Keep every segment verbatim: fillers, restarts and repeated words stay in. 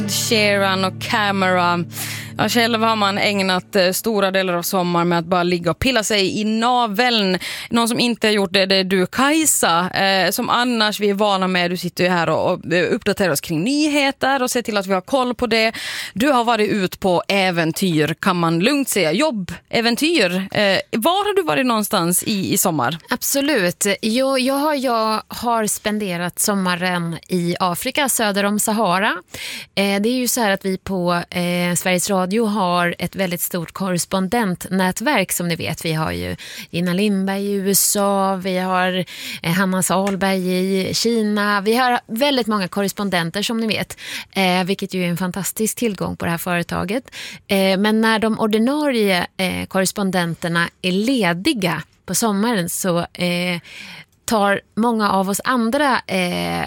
Sheeran och Camera. Ja, själv har man ägnat eh, stora delar av sommaren med att bara ligga och pilla sig i naveln. Någon som inte har gjort det, det är du, Kajsa, eh, som annars vi är vana med. Du sitter ju här och, och uppdaterar oss kring nyheter och ser till att vi har koll på det. Du har varit ut på äventyr, kan man lugnt säga. Jobbäventyr. Eh, var har du varit någonstans i, i sommar? Absolut. Jo, jag, har, jag har spenderat sommaren i Afrika, söder om Sahara. Eh, det är ju så här att vi på eh, Sveriges Radio har ett väldigt stort korrespondentnätverk, som ni vet. Vi har ju Gina Lindberg i U S A, vi har eh, Hanna Salberg i Kina. Vi har väldigt många korrespondenter, som ni vet, eh, vilket ju är en fantastisk tillgång på det här företaget. Eh, men när de ordinarie eh, korrespondenterna är lediga på sommaren så eh, tar många av oss andra eh,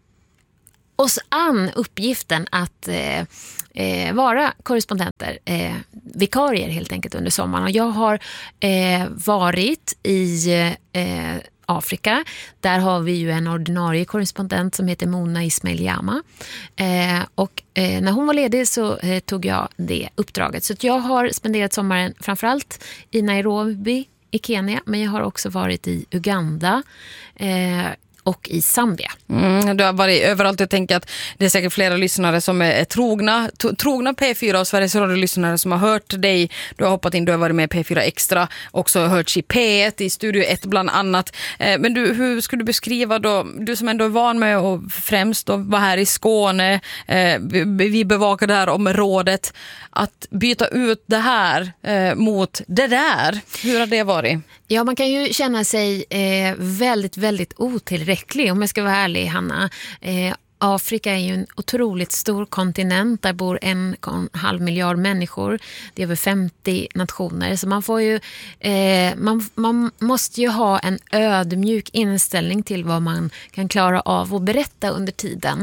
oss an uppgiften att eh, eh, vara korrespondenter, eh, vikarier helt enkelt under sommaren. Och jag har eh, varit i eh, Afrika. Där har vi ju en ordinarie korrespondent som heter Mona Ismail Yama. Eh, och eh, när hon var ledig så eh, tog jag det uppdraget. Så att jag har spenderat sommaren framförallt i Nairobi i Kenya, men jag har också varit i Uganda eh, och i Zambia. Mm, du har varit överallt. Jag tänker att det är säkert flera lyssnare som är trogna, trogna P fyra och Sveriges Radio-lyssnare som har hört dig. Du har hoppat in, du har varit med i P fyra Extra, också hört i P ett, i Studio ett bland annat. Eh, men du, hur skulle du beskriva då, du som ändå är van med och främst då var här i Skåne, eh, vi, vi bevakar det här området, att byta ut det här eh, mot det där. Hur har det varit? Ja, man kan ju känna sig eh, väldigt, väldigt otillräcklig, om jag ska vara ärlig, Hanna. Eh, Afrika är ju en otroligt stor kontinent. Där bor en och en halv miljard människor. Det är över femtio nationer. Så man får ju, eh, man, man måste ju ha en ödmjuk inställning till vad man kan klara av och berätta under tiden.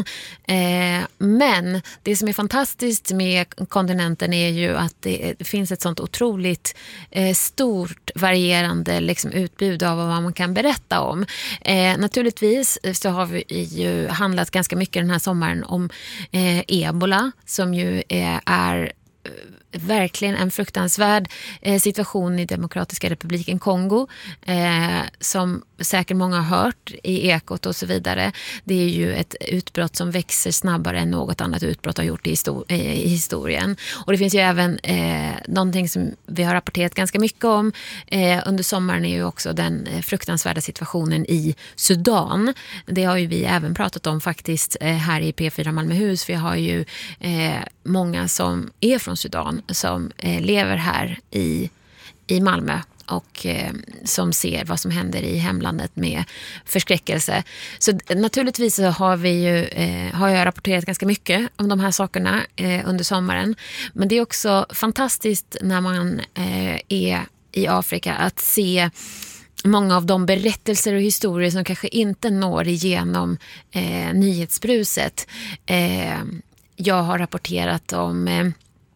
Eh, men det som är fantastiskt med kontinenten är ju att det, det finns ett sånt otroligt eh, stort varierande liksom, utbud av vad man kan berätta om. Eh, naturligtvis så har vi ju handlat ganska mycket den här sommaren om eh, Ebola, som ju eh, är eh, verkligen en fruktansvärd eh, situation i Demokratiska republiken Kongo, eh, som säkert många har hört i Ekot och så vidare. Det är ju ett utbrott som växer snabbare än något annat utbrott har gjort i, histor- i historien. Och det finns ju även eh, någonting som vi har rapporterat ganska mycket om eh, under sommaren, är ju också den eh, fruktansvärda situationen i Sudan. Det har ju vi även pratat om faktiskt eh, här i P fyra Malmöhus. Vi har ju eh, många som är från Sudan som eh, lever här i, i Malmö och eh, som ser vad som händer i hemlandet med förskräckelse. Så naturligtvis så har vi ju eh, har jag rapporterat ganska mycket om de här sakerna eh, under sommaren. Men det är också fantastiskt när man eh, är i Afrika att se många av de berättelser och historier som kanske inte når igenom eh, nyhetsbruset. Eh, jag har rapporterat om eh,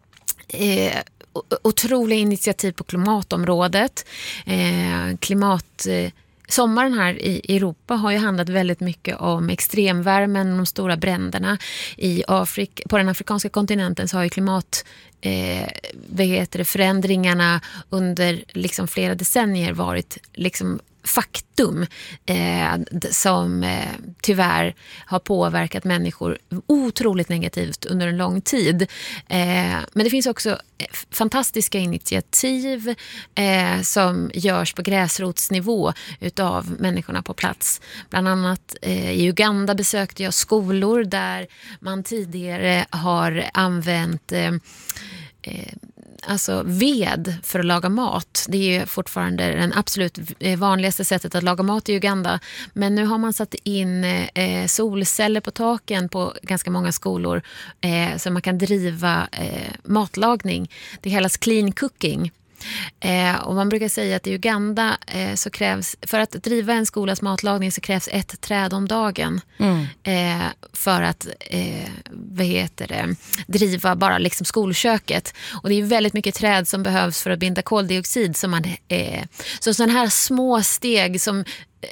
Eh, otroliga initiativ på klimatområdet. Eh, klimat, eh, sommaren här i Europa har ju handlat väldigt mycket om extremvärmen och de stora bränderna. I Afrika, på den afrikanska kontinenten så har ju klimat eh, vad heter det, förändringarna under liksom flera decennier varit liksom faktum eh, som eh, tyvärr har påverkat människor otroligt negativt under en lång tid. Eh, men det finns också fantastiska initiativ eh, som görs på gräsrotsnivå utav människorna på plats. Bland annat eh, i Uganda besökte jag skolor där man tidigare har använt eh, eh, alltså ved för att laga mat. Det är ju fortfarande den absolut vanligaste sättet att laga mat i Uganda. Men nu har man satt in eh, solceller på taken på ganska många skolor eh, så man kan driva eh, matlagning. Det kallas clean cooking. Eh, och man brukar säga att i Uganda eh, så krävs, för att driva en skolas matlagning så krävs ett träd om dagen mm. eh, för att eh, vad heter det, driva bara liksom skolköket. Och det är väldigt mycket träd som behövs för att binda koldioxid. Som man, eh, så sådana här små steg som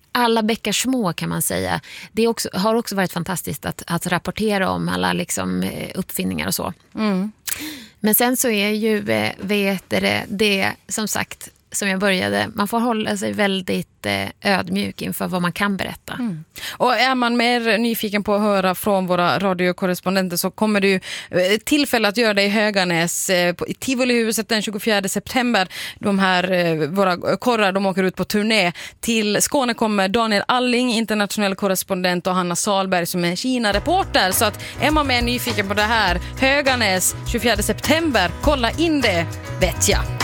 alla bäckar små kan man säga. Det är också, har också varit fantastiskt att, att rapportera om alla liksom, uppfinningar och så. Mm. Men sen så är ju vet det, det som sagt som jag började, man får hålla sig väldigt eh, ödmjuk inför vad man kan berätta. Mm. Och är man mer nyfiken på att höra från våra radiokorrespondenter så kommer det ju eh, tillfälle att göra det i Höganäs eh, på, i Tivolihuset den tjugofjärde september. De här, eh, våra korrar, de åker ut på turné. Till Skåne kommer Daniel Alling, internationell korrespondent, och Hanna Salberg som är Kina-reporter. Så att är man mer nyfiken på det här, Höganäs tjugofjärde september, kolla in det, vet jag.